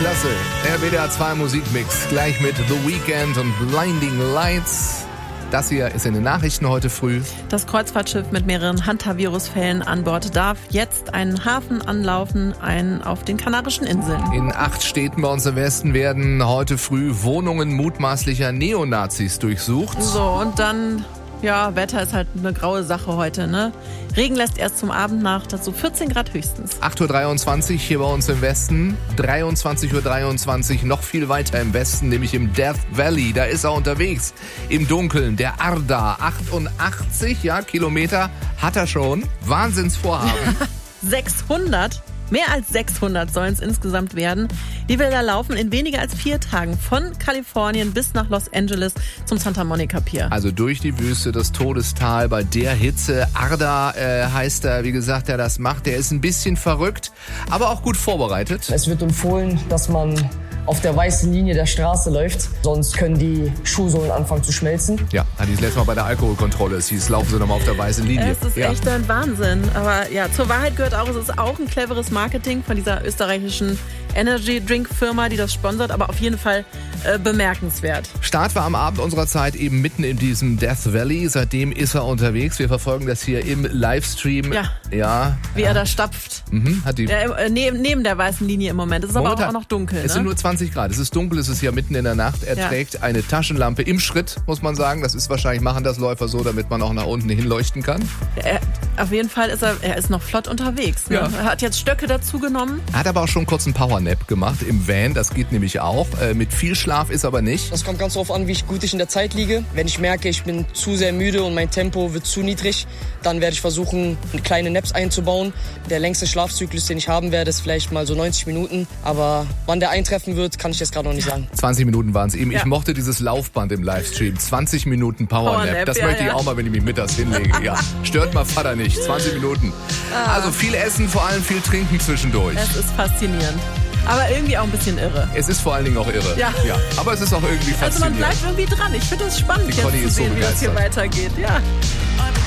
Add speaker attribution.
Speaker 1: Klasse. Der WDR 2 Musikmix. Gleich mit The Weeknd und Blinding Lights. Das hier ist in den Nachrichten heute früh.
Speaker 2: Das Kreuzfahrtschiff mit mehreren Hantavirus-Fällen an Bord darf jetzt einen Hafen anlaufen, einen auf den Kanarischen Inseln.
Speaker 1: In 8 Städten bei uns im Westen werden heute früh Wohnungen mutmaßlicher Neonazis durchsucht.
Speaker 2: So, und dann, ja, Wetter ist halt eine graue Sache heute, ne? Regen lässt erst zum Abend nach, dazu 14 Grad höchstens.
Speaker 1: 8.23 Uhr hier bei uns im Westen, 23.23 Uhr noch viel weiter im Westen, nämlich im Death Valley. Da ist er unterwegs, im Dunkeln, der Arda. 88 Kilometer hat er schon. Wahnsinnsvorhaben.
Speaker 2: 600? Mehr als 600 sollen es insgesamt werden. Die will da laufen in weniger als 4 Tagen von Kalifornien bis nach Los Angeles zum Santa Monica Pier.
Speaker 1: Also durch die Wüste, das Todestal bei der Hitze. Arda heißt er, wie gesagt, der das macht. Der ist ein bisschen verrückt, aber auch gut vorbereitet.
Speaker 3: Es wird empfohlen, dass man auf der weißen Linie der Straße läuft, sonst können die Schuhsohlen anfangen zu schmelzen.
Speaker 1: Ja, hatte ich das letzte Mal bei der Alkoholkontrolle. Es hieß, laufen Sie nochmal auf der weißen Linie.
Speaker 2: Es ist echt ein Wahnsinn. Aber ja, zur Wahrheit gehört auch, es ist auch ein cleveres Marketing von dieser österreichischen Energy-Drink-Firma, die das sponsert, aber auf jeden Fall bemerkenswert.
Speaker 1: Start war am Abend unserer Zeit eben mitten in diesem Death Valley. Seitdem ist er unterwegs. Wir verfolgen das hier im Livestream.
Speaker 2: Ja. Wie er da stapft.
Speaker 1: Hat die
Speaker 2: neben der weißen Linie im Moment. Es ist
Speaker 1: momentan,
Speaker 2: aber auch noch dunkel.
Speaker 1: Es sind nur 20 Grad. Es ist dunkel, es ist ja mitten in der Nacht. Er trägt eine Taschenlampe im Schritt, muss man sagen. Das ist wahrscheinlich, machen das Läufer so, damit man auch nach unten hinleuchten kann.
Speaker 2: Auf jeden Fall ist er ist noch flott unterwegs. Ne?
Speaker 1: Ja.
Speaker 2: Er hat jetzt Stöcke dazu genommen.
Speaker 1: Er hat aber auch schon kurz einen Powernap gemacht im Van. Das geht nämlich auch. Mit viel Schlaf ist aber nicht.
Speaker 3: Das kommt ganz darauf an, wie gut ich in der Zeit liege. Wenn ich merke, ich bin zu sehr müde und mein Tempo wird zu niedrig, dann werde ich versuchen, kleine Naps einzubauen. Der längste Schlafzyklus, den ich haben werde, ist vielleicht mal so 90 Minuten. Aber wann der eintreffen wird, kann ich jetzt gerade noch nicht sagen.
Speaker 1: 20 Minuten waren es eben. Ja. Ich mochte dieses Laufband im Livestream. 20 Minuten Powernap. Das möchte ich auch mal, wenn ich mich mittags hinlege. Ja. Stört mal Vater nicht. 20 Minuten. Also viel essen, vor allem viel trinken zwischendurch.
Speaker 2: Es ist faszinierend. Aber irgendwie auch ein bisschen irre.
Speaker 1: Es ist vor allen Dingen auch irre.
Speaker 2: Ja.
Speaker 1: Aber es ist auch irgendwie faszinierend.
Speaker 2: Also man bleibt irgendwie dran. Ich finde das spannend,
Speaker 1: Die Conny
Speaker 2: jetzt zu
Speaker 1: ist so
Speaker 2: sehen, wie das hier
Speaker 1: begeistert.
Speaker 2: weitergeht. Ja.